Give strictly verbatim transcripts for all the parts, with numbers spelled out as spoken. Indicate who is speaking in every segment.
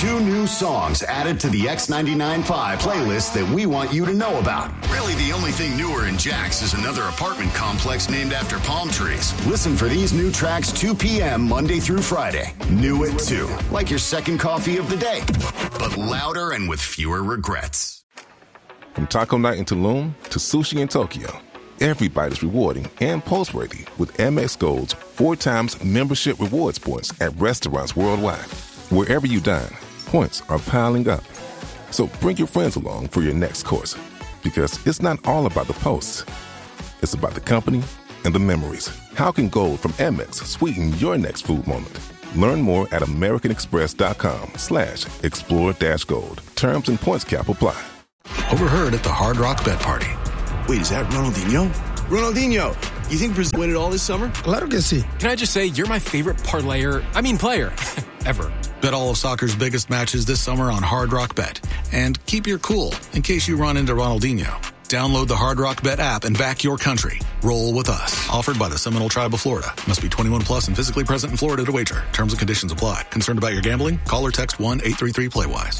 Speaker 1: Two new songs added to the X ninety-nine point five playlist that we want you to know about. Really, the only thing newer in Jax is another apartment complex named after palm trees. Listen for these new tracks two p.m. Monday through Friday. New at two. Like your second coffee of the day, but louder and with fewer regrets.
Speaker 2: From taco night in Tulum to sushi in Tokyo, every bite is rewarding and post-worthy with Amex Gold's four times membership rewards points at restaurants worldwide. Wherever you dine, points are piling up. So bring your friends along for your next course, because it's not all about the posts. It's about the company and the memories. How can Gold from Amex sweeten your next food moment? Learn more at americanexpress.com slash explore dash gold. Terms and points cap apply.
Speaker 3: Overheard at the Hard Rock Bet Party.
Speaker 4: Wait, is that Ronaldinho? Ronaldinho, you think Brazil win it all this summer?
Speaker 5: Claro que sí.
Speaker 6: Can I just say, you're my favorite parlayer, I mean player, ever.
Speaker 3: Bet all of soccer's biggest matches this summer on Hard Rock Bet. And keep your cool in case you run into Ronaldinho. Download the Hard Rock Bet app and back your country. Roll with us. Offered by the Seminole Tribe of Florida. Must be twenty-one plus and physically present in Florida to wager. Terms and conditions apply. Concerned about your gambling? Call or text one eight three three play wise.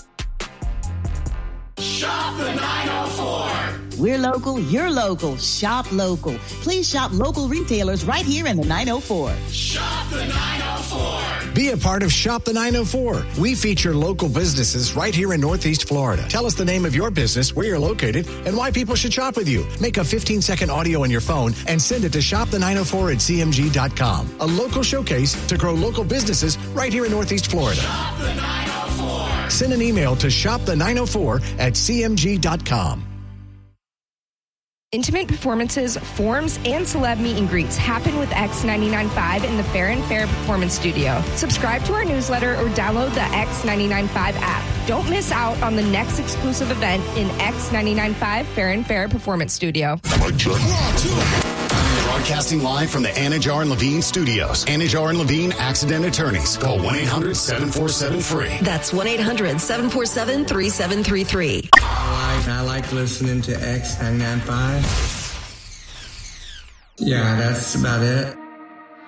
Speaker 7: Shop the nine oh four.
Speaker 8: We're local, you're local. Shop local. Please shop local retailers right here in the nine oh four.
Speaker 7: Shop the nine oh four.
Speaker 5: Be a part of Shop the nine oh four. We feature local businesses right here in Northeast Florida. Tell us the name of your business, where you're located, and why people should shop with you. Make a fifteen-second audio on your phone and send it to shop the nine oh four at c m g dot com. A local showcase to grow local businesses right here in Northeast Florida.
Speaker 7: Shop the nine oh four.
Speaker 5: Send an email to shop the nine oh four at c m g dot com.
Speaker 9: Intimate performances, forums, and celeb meet and greets happen with X ninety-nine point five in the Fair and Fair Performance Studio. Subscribe to our newsletter or download the X ninety-nine point five app. Don't miss out on the next exclusive event in X ninety-nine point five Fair and Fair Performance Studio.
Speaker 1: Broadcasting live from the Anajar and Levine studios. Anajar and Levine Accident Attorneys. Call one eight hundred seven four seven free.
Speaker 10: That's one eight hundred seven four seven three seven three three.
Speaker 11: I like, I like listening to X ninety-nine point five. Yeah, that's about it.